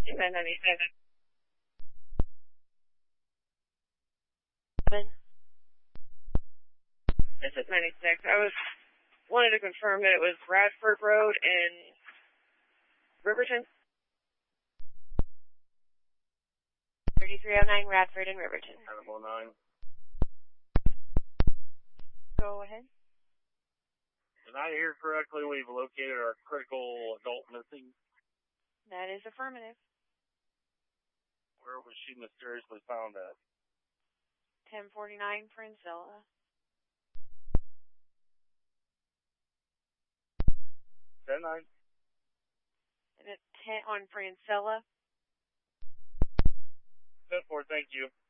1097. This is 96. I wanted to confirm that it was Radford Road in Riverton. 3309 Radford in Riverton. 909. Go ahead. Did I hear correctly? We've located our critical adult missing. That is affirmative. Where was she mysteriously found at? 1049 Francella. 10-9. And at 10 on Francella. 10-4, thank you.